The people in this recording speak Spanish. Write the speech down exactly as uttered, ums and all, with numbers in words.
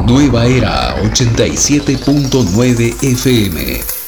Nueva Era ochenta y siete punto nueve F M.